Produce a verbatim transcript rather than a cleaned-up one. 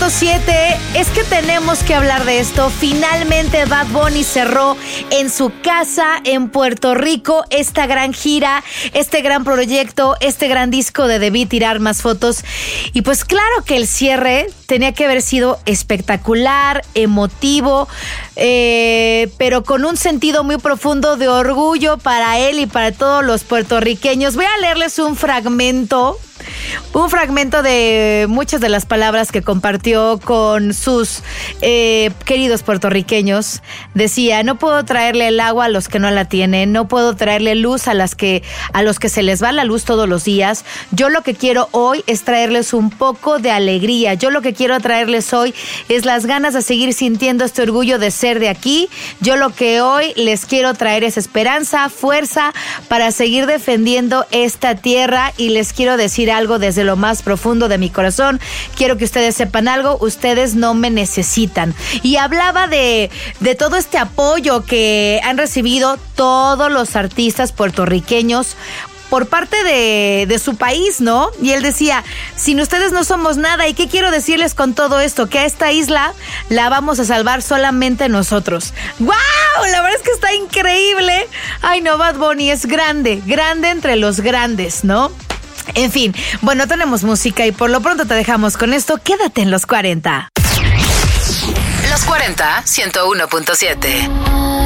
punto siete. Es que tenemos que hablar de esto. Finalmente Bad Bunny cerró en su casa en Puerto Rico esta gran gira, este gran proyecto, este gran disco de Debí Tirar Más Fotos. Y pues claro que el cierre tenía que haber sido espectacular, emotivo, eh, pero con un sentido muy profundo de orgullo para él y para todos los puertorriqueños. Voy a leerles un fragmento. Un fragmento de muchas de las palabras que compartió con sus eh, queridos puertorriqueños. Decía: no puedo traerle el agua a los que no la tienen, no puedo traerle luz a las que a los que se les va la luz todos los días. Yo lo que quiero hoy es traerles un poco de alegría. Yo lo que quiero traerles hoy es las ganas de seguir sintiendo este orgullo de ser de aquí. Yo lo que hoy les quiero traer es esperanza, fuerza para seguir defendiendo esta tierra, y les quiero decir algo desde lo más profundo de mi corazón. Quiero que ustedes sepan algo: ustedes no me necesitan. Y hablaba de, de todo este apoyo que han recibido todos los artistas puertorriqueños por parte de, de su país, ¿no? Y él decía: sin ustedes no somos nada. ¿Y qué quiero decirles con todo esto? Que a esta isla la vamos a salvar solamente nosotros. ¡Guau! La verdad es que está increíble. Ay, no, Bad Bunny es grande, grande entre los grandes, ¿no? En fin, bueno, tenemos música y por lo pronto te dejamos con esto. Quédate en Los cuarenta. Los cuarenta, ciento uno punto siete.